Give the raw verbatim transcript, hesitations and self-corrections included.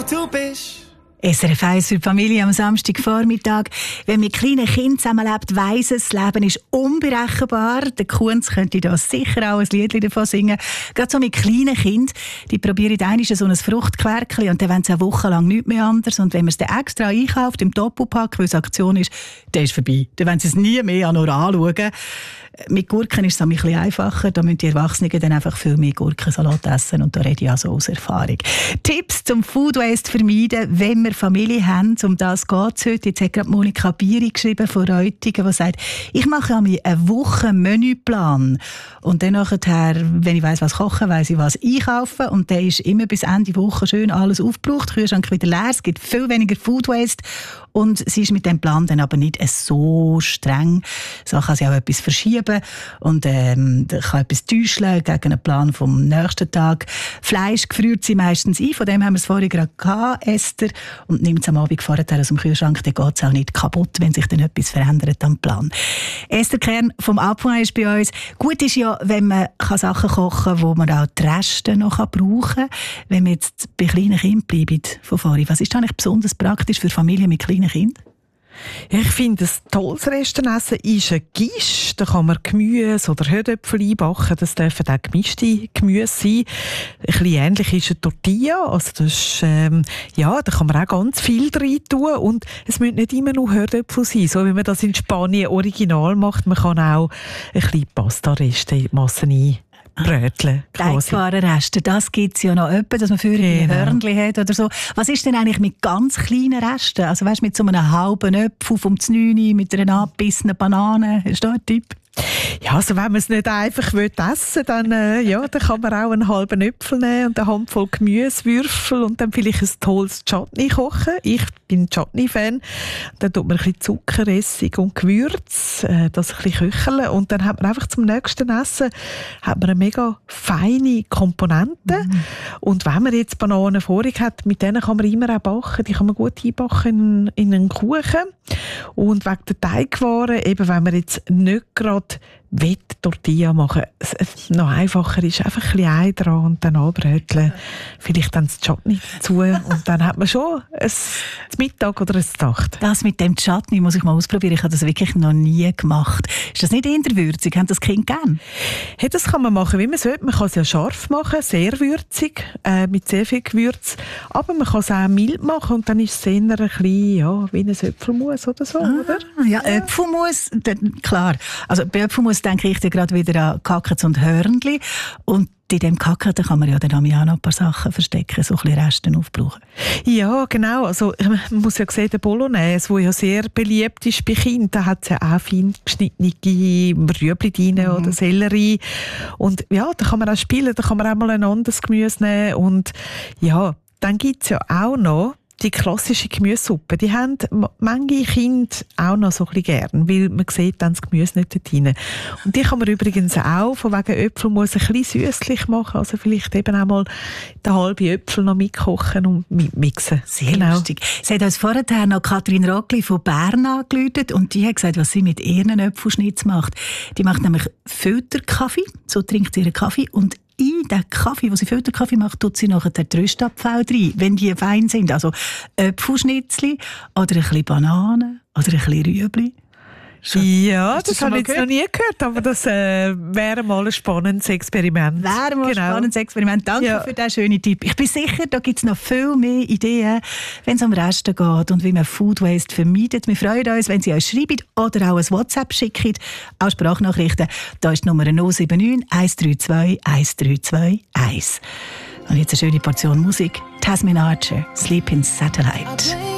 du bist. S R F eins für die Familie am Samstagvormittag. Wenn man mit kleinen Kindern zusammenlebt, weiss es, das Leben ist unberechenbar. Der Kunz könnte da sicher auch ein Lied davon singen. Gerade so mit kleinen Kindern, die probieren einmal so ein Fruchtquerkchen und dann wollen sie eine Woche lang nichts mehr anders. Und wenn man es dann extra einkauft, im Doppelpack, weil es Aktion ist, dann ist es vorbei. Dann wollen sie es nie mehr nur anschauen. Mit Gurken ist es ein bisschen einfacher. Da müssen die Erwachsenen dann einfach viel mehr Gurkensalat essen. Und da rede ich also aus Erfahrung. Tipps zum Food Waste vermeiden, wenn wir Familie haben. Um das geht es heute. Jetzt hat gerade Monika Bieri geschrieben von Reutigen, die sagt, ich mache mir eine Woche Menüplan. Und dann nachher, wenn ich weiss, was kochen, weiss ich, was einkaufen. Und dann ist immer bis Ende Woche schön alles aufgebraucht. Der Kühlschrank wieder leer. Es gibt viel weniger Food Waste. Und sie ist mit dem Plan dann aber nicht so streng. So kann sie auch etwas verschieben und ähm, kann etwas täuschen gegen einen Plan vom nächsten Tag. Fleisch gefriert sie meistens ein, von dem haben wir es vorhin gerade gehabt, Esther, und nimmt es am Abend vorher aus dem Kühlschrank, dann geht es auch nicht kaputt, wenn sich dann etwas verändert am Plan. Esther Kern vom Abfang ist bei uns. Gut ist ja, wenn man Sachen kochen kann, wo man auch die Reste noch brauchen kann. Wenn wir jetzt bei kleinen Kindern bleiben von vorhin, was ist eigentlich besonders praktisch für Familien mit kleinen Kind? Ich finde, ein tolles Restenessen ist ein Gisch. Da kann man Gemüse oder Herdöpfel einbacken. Das dürfen auch gemischte Gemüse sein. Ein bisschen ähnlich ist eine Tortilla. Also das ist, ähm, ja, da kann man auch ganz viel rein tun. Und es müssen nicht immer nur Herdöpfel sein. So wie man das in Spanien original macht. Man kann auch ein bisschen Pasta-Reste in die Masse ein. Brötchen. Teigbare Reste, das gibt es ja noch öppe, dass man für ein genau. Hörnchen hat oder so. Was ist denn eigentlich mit ganz kleinen Resten? Also weißt, mit so einem halben Apfel vom Znüni, mit einer abgebissenen Banane? Ist da ein Tipp? Ja, also wenn man es nicht einfach essen will, dann, äh, ja, dann kann man auch einen halben Äpfel nehmen und eine Handvoll Gemüsewürfel und dann vielleicht ein tolles Chutney kochen. Ich bin Chutney-Fan. Dann tut man ein bisschen Zucker, Essig und Gewürz, äh, das ein bisschen köcheln und dann hat man einfach zum nächsten Essen hat man eine mega feine Komponente. Mhm. Und wenn man jetzt Bananen vorig hat, mit denen kann man immer auch backen. Die kann man gut einbacken in, in einen Kuchen. Und wegen der Teigwaren, eben wenn man jetzt nicht gerade Tortilla machen es noch einfacher ist, einfach ein bisschen Ei dran und dann anbröteln. Vielleicht dann das Chutney dazu und dann hat man schon ein Mittag oder ein Nacht. Das mit dem Chutney muss ich mal ausprobieren. Ich habe das wirklich noch nie gemacht. Ist das nicht eher würzig? Haben das Kind gern? Hey, das kann man machen, wie man es will. Man kann es ja scharf machen, sehr würzig, äh, mit sehr viel Gewürz. Aber man kann es auch mild machen und dann ist es eher ein bisschen, ja, wie ein Äpfelmus oder so, ah, oder? Ja, Äpfelmus, klar. Also bei Äpfelmus denke ich gerade wieder an Kackens und Hörnli. Und in dem Kacken kann man ja dann auch noch ein paar Sachen verstecken, so ein bisschen Resten aufbrauchen. Ja, genau. Also, man muss ja sehen, der Bolognese, der ja sehr beliebt ist bei Kindern, da hat es ja auch fein geschnittene Rüebli drin mhm. oder Sellerie. Und ja, da kann man auch spielen, da kann man auch mal ein anderes Gemüse nehmen. Und ja, dann gibt es ja auch noch die klassische Gemüsesuppe, die haben manche Kinder auch noch so ein bisschen gern, weil man sieht dann das Gemüse nicht dort rein. Und die kann man übrigens auch von wegen Äpfelmus ein bisschen süßlich machen, also vielleicht eben auch mal den halben Äpfel noch mitkochen und mitmixen. Sehr genau. lustig. Sie hat uns vorher noch Katrin Rockli von Bern angerufen und die hat gesagt, was sie mit ihren Äpfelschnitz macht. Die macht nämlich Filterkaffee, so trinkt sie ihren Kaffee und in den Kaffee, wo sie Filterkaffee macht, tut sie nachher den Tröstapfel rein, wenn die fein sind. Also Äpfelschnitzli oder ein bisschen Bananen oder ein bisschen Rüebli. Ja, das, das habe ich jetzt noch nie gehört, aber das äh, wäre mal ein spannendes Experiment. Wäre mal genau. ein spannendes Experiment. Danke ja. für diesen schönen Tipp. Ich bin sicher, da gibt es noch viel mehr Ideen, wenn es um Reste geht und wie man Food Waste vermeidet. Wir freuen uns, wenn Sie uns schreiben oder auch ein WhatsApp schicken, auch Sprachnachrichten. Da ist die Nummer null sieben neun eins drei zwei eins drei zwei eins. Und jetzt eine schöne Portion Musik. Tasmin Archer, Sleep in Satellite.